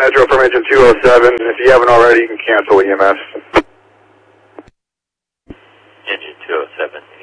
Metro from engine 207. If you haven't already, you can cancel EMS. Engine 207.